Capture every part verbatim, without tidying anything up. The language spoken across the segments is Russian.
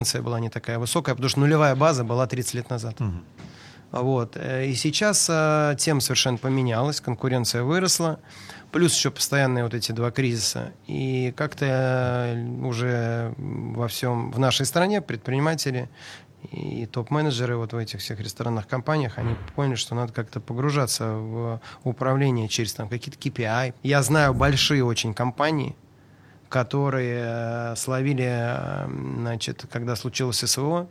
была не такая высокая, потому что нулевая база была тридцать лет назад. Угу. Вот. И сейчас а, тема совершенно поменялась, конкуренция выросла, плюс еще постоянные вот эти два кризиса. И как-то уже во всем, в нашей стране предприниматели и топ-менеджеры вот в этих всех ресторанных компаниях, они поняли, что надо как-то погружаться в управление через там какие-то кей пи ай. Я знаю большие очень компании, которые словили, значит, когда случилось СВО,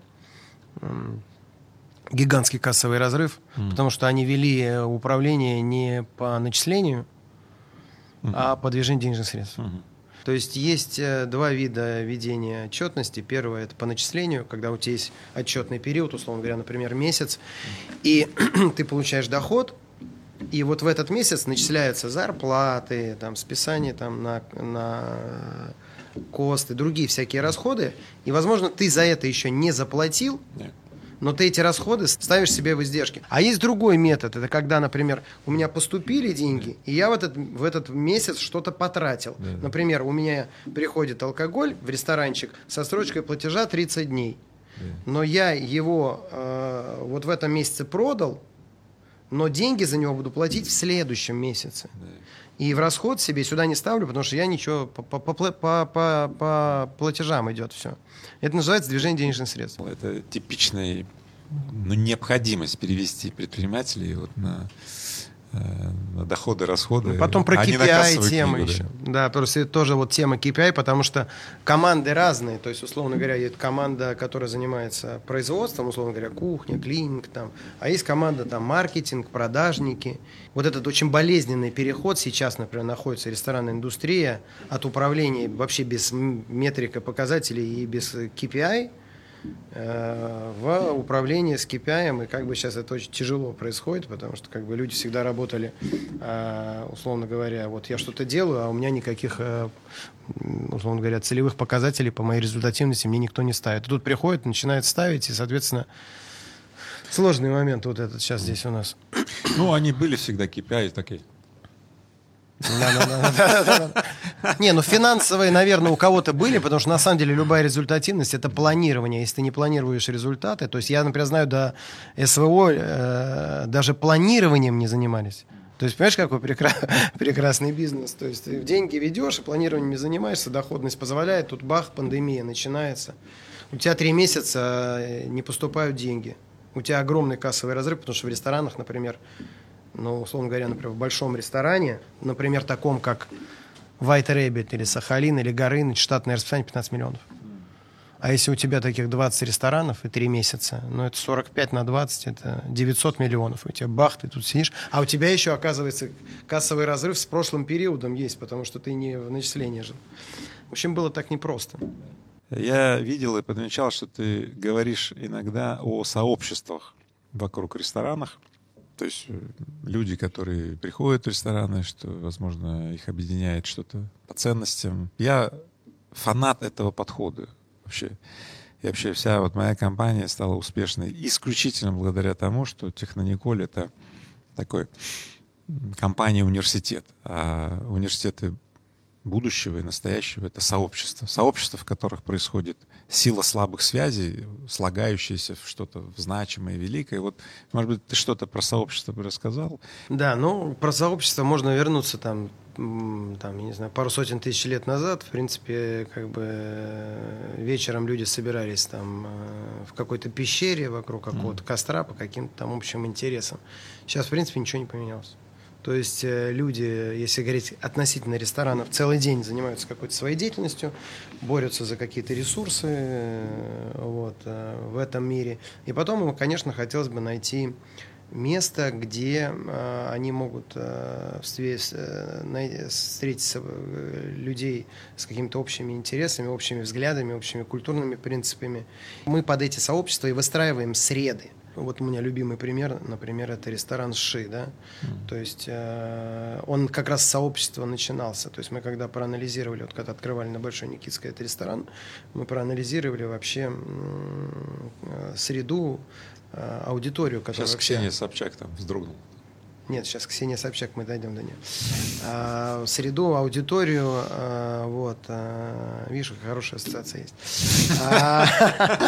гигантский кассовый разрыв, mm. потому что они вели управление не по начислению, mm-hmm. а по движению денежных средств. Mm-hmm. То есть есть два вида ведения отчетности. Первое – это по начислению, когда у тебя есть отчетный период, условно говоря, например, месяц, и ты получаешь доход, и вот в этот месяц начисляются зарплаты, там, списание там, на, на косты, другие всякие расходы, и, возможно, ты за это еще не заплатил, yeah. но ты эти расходы ставишь себе в издержки. А есть другой метод. Это когда, например, у меня поступили деньги, и я в этот, в этот месяц что-то потратил. Да, да. Например, у меня приходит алкоголь в ресторанчик со срочкой платежа тридцать дней. Да. Но я его э, вот в этом месяце продал, но деньги за него буду платить в следующем месяце. Да. И в расход себе сюда не ставлю, потому что я ничего по, по, по, по, по, по платежам идет все. Это называется движение денежных средств. Это типичная, ну, необходимость перевести предпринимателей вот на, э, на доходы, расходы. Потом про а кей пи ай тема книгу, еще. Да. Да, просто это тоже вот тема кей пи ай, потому что команды разные. То есть, условно говоря, есть команда, которая занимается производством, условно говоря, кухня, клининг, там. А есть команда там маркетинг, продажники. Вот этот очень болезненный переход сейчас, например, находится ресторанная индустрия от управления вообще без метрик и показателей и без кей пи ай э, в управление с кей пи ай. И как бы сейчас это очень тяжело происходит, потому что как бы люди всегда работали, э, условно говоря, вот я что-то делаю, а у меня никаких, э, условно говоря, целевых показателей по моей результативности мне никто не ставит. И тут приходит, начинает ставить, и, соответственно, сложный момент вот этот сейчас здесь у нас. Ну, они были всегда кей пи ай такие. Не, ну финансовые, наверное, у кого-то были, потому что на самом деле любая результативность — это планирование. Если ты не планируешь результаты, то есть я, например, знаю, до СВО э, даже планированием не занимались. То есть, понимаешь, какой прекра- прекрасный бизнес. То есть ты деньги ведешь, и планированием не занимаешься, доходность позволяет, тут бах, пандемия начинается. У тебя три месяца не поступают деньги. У тебя огромный кассовый разрыв, потому что в ресторанах, например, ну, условно говоря, например, в большом ресторане, например, таком, как White Rabbit или Сахалин или Горыныч, штатное расписание пятнадцать миллионов. А если у тебя таких двадцать ресторанов и три месяца, ну, это сорок пять на двадцать, это девятьсот миллионов. У тебя бах, ты тут сидишь. А у тебя еще, оказывается, кассовый разрыв с прошлым периодом есть, потому что ты не в начислении жил. В общем, было так непросто. Я видел и подмечал, что ты говоришь иногда о сообществах вокруг ресторанов. То есть люди, которые приходят в рестораны, что, возможно, их объединяет что-то по ценностям. Я фанат этого подхода вообще. И вообще вся вот моя компания стала успешной исключительно благодаря тому, что Технониколь — это такой компания-университет. А университеты будущего и настоящего — это сообщество. Сообщества, в которых происходит сила слабых связей, слагающаяся в что-то значимое и великое. Вот, может быть, ты что-то про сообщество бы рассказал? Да, ну, про сообщество можно вернуться там, там, я не знаю, пару сотен тысяч лет назад. В принципе, как бы вечером люди собирались там в какой-то пещере вокруг какого-то mm. костра по каким-то там общим интересам. Сейчас, в принципе, ничего не поменялось. То есть люди, если говорить относительно ресторанов, целый день занимаются какой-то своей деятельностью, борются за какие-то ресурсы вот, в этом мире. И потом им, конечно, хотелось бы найти место, где они могут встретить людей с какими-то общими интересами, общими взглядами, общими культурными принципами. Мы под эти сообщества и выстраиваем среды. Вот у меня любимый пример, например, это ресторан Ши, да, mm. то есть э, он как раз с сообщества начинался, то есть мы когда проанализировали, вот когда открывали на Большой Никитской этот ресторан, мы проанализировали вообще э, среду, э, аудиторию, которая Сейчас вообще... Ксения Собчак там вздрогнула. Нет, сейчас Ксения Собчак, мы дойдем до нее. А, среду, аудиторию, а, вот, а, видишь, хорошая ассоциация есть. А,